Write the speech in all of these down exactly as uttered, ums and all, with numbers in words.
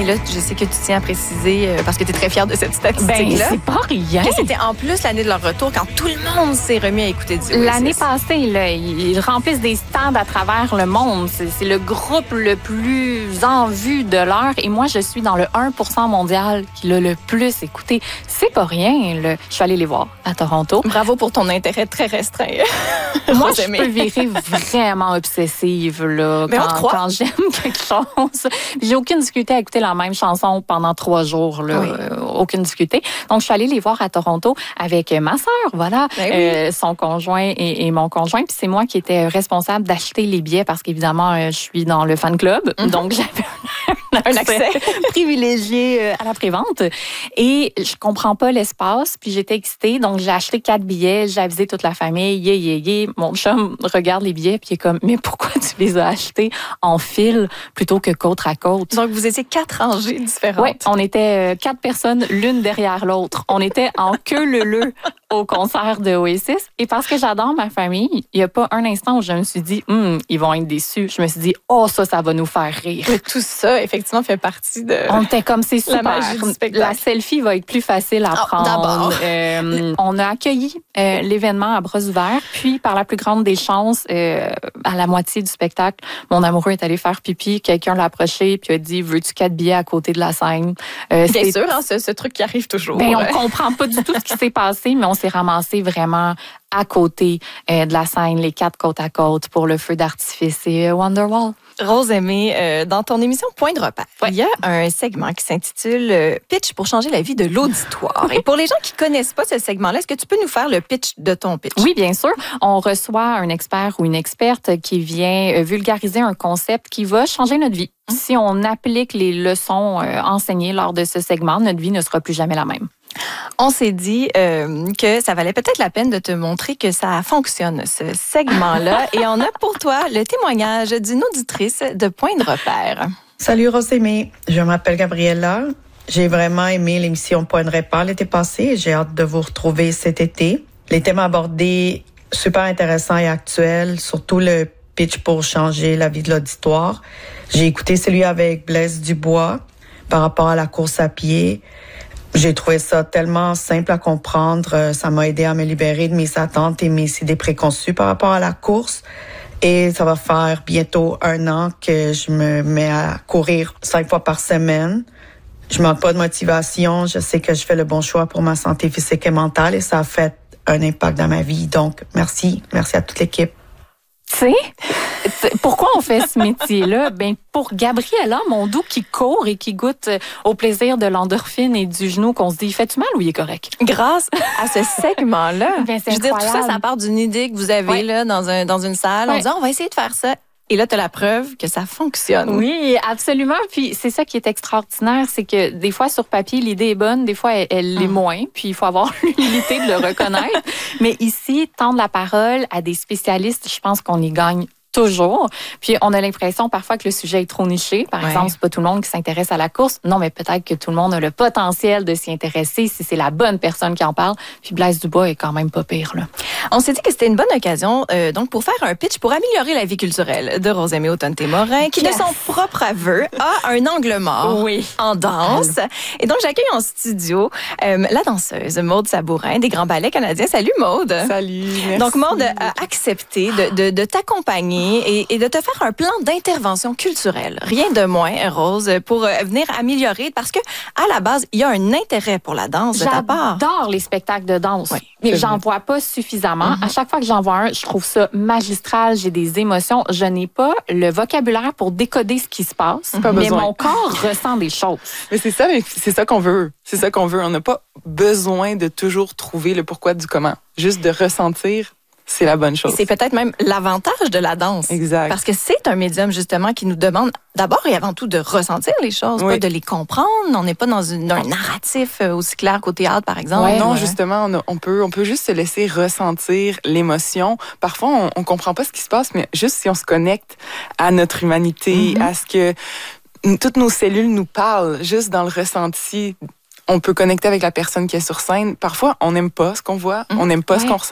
Et là, je sais que tu tiens à préciser, euh, parce que tu es très fière de cette statistique-là. Ben, c'est pas rien. Que c'était en plus l'année de leur retour, quand tout le monde s'est remis à écouter du Oasis. L'année passée, là, ils remplissent des stades à travers le monde. C'est, c'est le groupe le plus en vue de l'heure. Et moi, je suis dans le un pour cent mondial qui l'a le plus écouté. C'est pas rien. Là. Je suis allée les voir à Toronto. Bravo pour ton intérêt très restreint. Moi, je peux virer vraiment obsessive là, Mais quand, quand j'aime quelque chose. J'ai aucune difficulté à écouter la même chanson pendant trois jours. Là. Oui. Euh, aucune difficulté. Donc, je suis allée les voir à Toronto avec ma sœur, voilà, Ben oui. euh, son conjoint et, et mon conjoint. Puis c'est moi qui étais responsable d'acheter les billets parce qu'évidemment, euh, je suis dans le fan club. Mm-hmm. Donc, j'avais un accès, un accès privilégié à la prévente. Et je comprends pas l'espace. Puis j'étais excitée. Donc, j'ai acheté quatre billets. J'ai avisé toute la famille. Yeah, yeah, yeah. Mon chum regarde les billets puis il est comme, mais pourquoi tu les as achetés en fil plutôt que côte à côte? Donc, vous étiez quatre rangées différentes. Oui, on était quatre personnes l'une derrière l'autre. On était en queue leu-leu au concert de Oasis. Et parce que j'adore ma famille, il n'y a pas un instant où je me suis dit, hm, ils vont être déçus. Je me suis dit, oh, ça, ça va nous faire rire. Et tout ça, effectivement, fait partie de... On était comme, c'est super. La magie du spectacle. La selfie va être plus facile à oh, prendre. D'abord. Euh, on a accueilli euh, l'événement à bras ouverts. Puis, par la plus grande des chances, euh, à la moitié du spectacle, mon amoureux est allé faire pipi. Quelqu'un l'a approché puis a dit, veux-tu quatre billets à côté de la scène? Euh, Bien c'est... sûr, hein, ce, ce truc qui arrive toujours. Ben, on comprend pas du tout ce qui s'est passé, mais on s'est ramassé vraiment à côté euh, de la scène, les quatre côte à côte pour le feu d'artifice et euh, Wonderwall. Rose Aimée, euh, dans ton émission Point de repère, ouais. il y a un segment qui s'intitule euh, Pitch pour changer la vie de l'auditoire. Et pour les gens qui connaissent pas ce segment-là, est-ce que tu peux nous faire le pitch de ton pitch? Oui, bien sûr. On reçoit un expert ou une experte qui vient vulgariser un concept qui va changer notre vie. Hum. Si on applique les leçons euh, enseignées lors de ce segment, notre vie ne sera plus jamais la même. On s'est dit euh, que ça valait peut-être la peine de te montrer que ça fonctionne, ce segment-là. Et on a pour toi le témoignage d'une auditrice de Point de repère. Salut Rose Aimée, je m'appelle Gabriella. J'ai vraiment aimé l'émission Point de repère l'été passé et j'ai hâte de vous retrouver cet été. Les thèmes abordés, super intéressants et actuels, surtout le pitch pour changer la vie de l'auditoire. J'ai écouté celui avec Blaise Dubois par rapport à la course à pied. J'ai trouvé ça tellement simple à comprendre. Ça m'a aidé à me libérer de mes attentes et mes idées préconçues par rapport à la course. Et ça va faire bientôt un an que je me mets à courir cinq fois par semaine. Je manque pas de motivation. Je sais que je fais le bon choix pour ma santé physique et mentale et ça a fait un impact dans ma vie. Donc, merci. Merci à toute l'équipe. Tu sais, pourquoi on fait ce métier-là? Ben, pour Gabriella, mon doux qui court et qui goûte au plaisir de l'endorphine et du genou qu'on se dit, fais-tu mal ou il est correct? Grâce à ce segment-là. Ben, c'est je veux dire, tout ça, ça part d'une idée que vous avez ouais. là, dans, un, dans une salle. Ouais. On dit, on va essayer de faire ça. Et là, tu as la preuve que ça fonctionne. Oui, absolument. Puis c'est ça qui est extraordinaire, c'est que des fois, sur papier, l'idée est bonne, des fois, elle, elle l'est moins. Puis il faut avoir l'humilité de le reconnaître. Mais ici, tendre la parole à des spécialistes, je pense qu'on y gagne toujours. Puis on a l'impression parfois que le sujet est trop niché. Par ouais. exemple, c'est pas tout le monde qui s'intéresse à la course. Non, mais peut-être que tout le monde a le potentiel de s'y intéresser si c'est la bonne personne qui en parle. Puis Blaise Dubois est quand même pas pire, là. On s'est dit que c'était une bonne occasion euh, donc pour faire un pitch pour améliorer la vie culturelle de Rose Aimée Autonne-Témorin, qui yes. de son propre aveu a un angle mort oui. en danse. Et donc j'accueille en studio euh, la danseuse Maude Sabourin des Grands Ballets Canadiens. Salut Maude. Salut. Merci. Donc Maude a accepté de, de, de t'accompagner Et, et de te faire un plan d'intervention culturelle. Rien de moins, Rose, pour euh, venir améliorer, parce que à la base, il y a un intérêt pour la danse de ta part. J'adore les spectacles de danse, oui, mais j'en vois pas suffisamment. Mm-hmm. À chaque fois que j'en vois un, je trouve ça magistral, j'ai des émotions. Je n'ai pas le vocabulaire pour décoder ce qui se passe, pas mais besoin. mon corps ressent des choses. Mais c'est ça, mais c'est ça qu'on veut. C'est ça qu'on veut. On n'a pas besoin de toujours trouver le pourquoi du comment. Juste de ressentir. C'est la bonne chose. Et c'est peut-être même l'avantage de la danse. Exact. Parce que c'est un médium, justement, qui nous demande d'abord et avant tout de ressentir les choses, oui. pas de les comprendre. On n'est pas dans une, un narratif aussi clair qu'au théâtre, par exemple. Ouais, non, ouais. justement, on, a, on, peut, on peut juste se laisser ressentir l'émotion. Parfois, on ne comprend pas ce qui se passe, mais juste si on se connecte à notre humanité, mm-hmm. à ce que toutes nos cellules nous parlent, juste dans le ressenti, on peut connecter avec la personne qui est sur scène. Parfois, on n'aime pas ce qu'on voit, on n'aime pas ouais. ce qu'on ressent.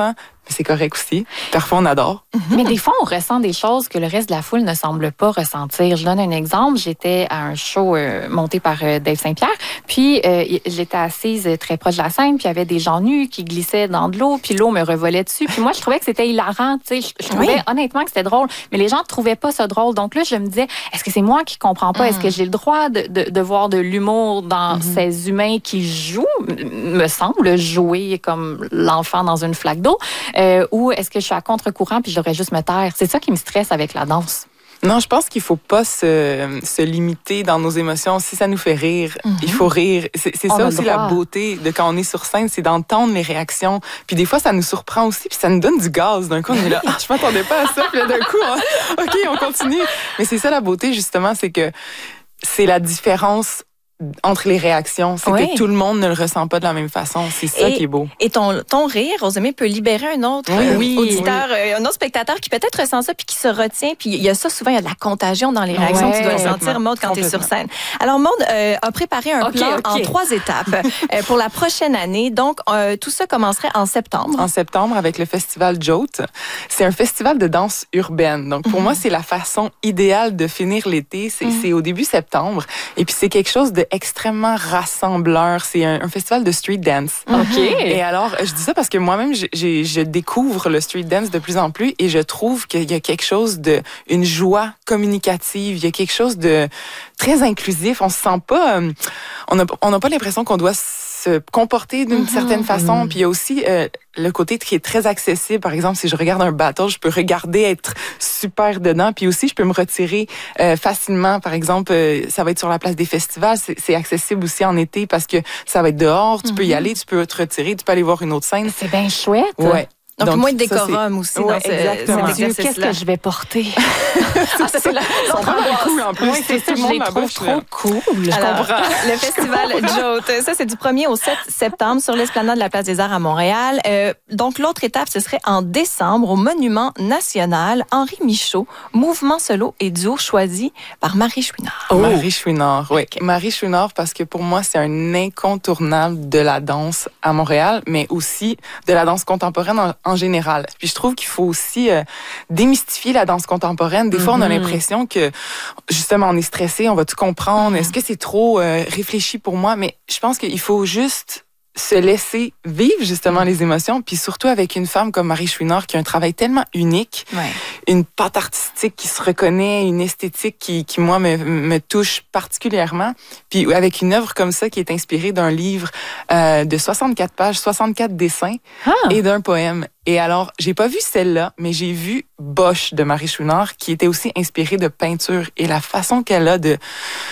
c'est correct aussi. Parfois, on adore. Mm-hmm. Mais des fois, on ressent des choses que le reste de la foule ne semble pas ressentir. Je donne un exemple. J'étais à un show euh, monté par euh, Dave Saint-Pierre, puis euh, j'étais assise très proche de la scène, puis il y avait des gens nus qui glissaient dans de l'eau, puis l'eau me revolait dessus. Puis moi, je trouvais que c'était hilarant. Tu sais, je, je trouvais oui. honnêtement que c'était drôle, mais les gens ne trouvaient pas ça drôle. Donc là, je me disais, est-ce que c'est moi qui comprends pas? Mm. Est-ce que j'ai le droit de, de, de voir de l'humour dans mm-hmm. ces humains qui jouent, me semble, jouer comme l'enfant dans une flaque d'eau? Euh, ou est-ce que je suis à contre-courant puis je devrais juste me taire? C'est ça qui me stresse avec la danse. Non, je pense qu'il faut pas se, se limiter dans nos émotions. Si ça nous fait rire, mm-hmm. il faut rire. C'est, c'est ça aussi la beauté de quand on est sur scène, c'est d'entendre les réactions. Puis des fois, ça nous surprend aussi, puis ça nous donne du gaz. D'un coup, on est là, ah, je m'attendais pas à ça. Puis là, d'un coup, on, OK, on continue. Mais c'est ça la beauté, justement, c'est que c'est la différence entre les réactions, c'est oui. que tout le monde ne le ressent pas de la même façon. C'est ça et, qui est beau. Et ton, ton rire, Rosemée, peut libérer un autre oui, euh, oui, auditeur, oui. Euh, un autre spectateur qui peut-être ressent ça puis qui se retient. Puis il y a ça souvent, il y a de la contagion dans les réactions. Ouais, tu dois le sentir, Maude, quand tu es sur scène. Alors, Maude euh, a préparé un okay, plan okay. en trois étapes euh, pour la prochaine année. Donc, euh, tout ça commencerait en septembre. En septembre, avec le festival Jote. C'est un festival de danse urbaine. Donc, pour mm-hmm. moi, c'est la façon idéale de finir l'été. C'est, mm-hmm. c'est au début septembre. Et puis, c'est quelque chose de extrêmement rassembleur. C'est un, un festival de street dance. OK. Et alors, je dis ça parce que moi-même, je, je, je découvre le street dance de plus en plus et je trouve qu'il y a quelque chose de, une joie communicative. Il y a quelque chose de très inclusif. On se sent pas, euh, on n'a on n'a pas l'impression qu'on doit se comporter d'une mm-hmm. certaine façon. Puis il y a aussi euh, le côté qui est très accessible. Par exemple, si je regarde un battle, je peux regarder, être super dedans. Puis aussi, je peux me retirer euh, facilement. Par exemple, euh, ça va être sur la place des festivals. C'est, c'est accessible aussi en été parce que ça va être dehors. Tu mm-hmm. peux y aller, tu peux te retirer, tu peux aller voir une autre scène. C'est bien chouette. Ouais. Donc, Donc moins de décorum aussi ouais, dans ce, exactement. cet exercice-là. Qu'est-ce que je vais porter? ah, ça, c'est la... Ils sont vraiment cool en plus. Oui, c'est ça, je les trouve trop cool. Je Alors, comprends. Le festival Jote, ça, c'est du premier au sept septembre sur l'esplanade de la Place des Arts à Montréal. Euh, donc, l'autre étape, ce serait en décembre au Monument National. Henri Michaud, mouvement solo et duo choisi par Marie Chouinard. Oh. Marie Chouinard, oui. Okay. Marie Chouinard, parce que pour moi, c'est un incontournable de la danse à Montréal, mais aussi de la danse contemporaine en, en général. Puis je trouve qu'il faut aussi euh, démystifier la danse contemporaine. Des mm-hmm. fois, on a l'impression que, justement, on est stressé, on va tout comprendre. Mm-hmm. Est-ce que c'est trop euh, réfléchi pour moi? Mais je pense qu'il faut juste se laisser vivre, justement, les émotions. Puis surtout avec une femme comme Marie Chouinard qui a un travail tellement unique, ouais. une patte artistique qui se reconnaît, une esthétique qui, qui moi, me, me touche particulièrement. Puis avec une œuvre comme ça qui est inspirée d'un livre euh, de soixante-quatre pages, soixante-quatre dessins ah. et d'un poème. Et alors, j'ai pas vu celle-là, mais j'ai vu Bosch de Marie Chouinard qui était aussi inspirée de peinture et la façon qu'elle a de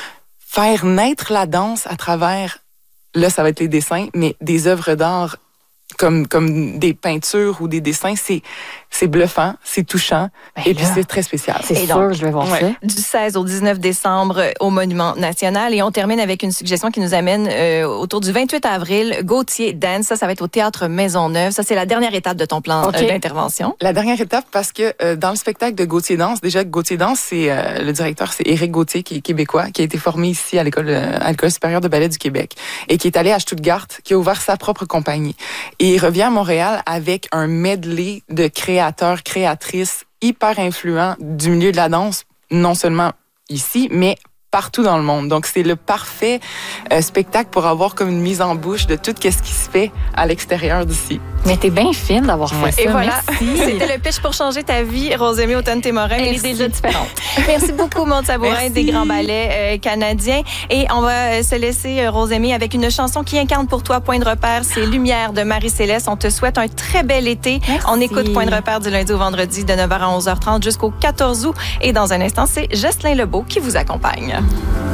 faire naître la danse à travers, là, ça va être les dessins, mais des œuvres d'art comme, comme des peintures ou des dessins, c'est, c'est bluffant, c'est touchant ben et là, puis c'est très spécial. C'est et sûr, donc, je vais voir ouais. ça. Du seize au dix-neuf décembre au Monument National. Et on termine avec une suggestion qui nous amène euh, autour du vingt-huit avril, Gauthier Dance. Ça, ça va être au Théâtre Maisonneuve. Ça, c'est la dernière étape de ton plan okay. euh, d'intervention. La dernière étape parce que euh, dans le spectacle de Gauthier Danse, déjà, Gauthier Danse, c'est euh, le directeur, c'est Éric Gauthier, qui est québécois, qui a été formé ici à l'école, euh, à l'École supérieure de ballet du Québec et qui est allé à Stuttgart, qui a ouvert sa propre compagnie. Et il revient à Montréal avec un medley de créateurs, créatrices hyper influents du milieu de la danse, non seulement ici, mais partout dans le monde. Donc, c'est le parfait euh, spectacle pour avoir comme une mise en bouche de tout ce qui se fait à l'extérieur d'ici. Mais t'es bien fine d'avoir fait ouais. ça. Et voilà, c'était le pitch pour changer ta vie, Rosemée Automne-Témorin. Elle est déjà différente. Merci beaucoup, Maude Sabourin, des Grands Ballets euh, canadiens. Et on va se laisser, euh, Rosemée, avec une chanson qui incarne pour toi Point de repère. C'est Lumière de Marie-Céleste. On te souhaite un très bel été. Merci. On écoute Point de repère du lundi au vendredi de neuf heures à onze heures trente jusqu'au quatorze août. Et dans un instant, c'est Jocelyn Lebeau qui vous accompagne.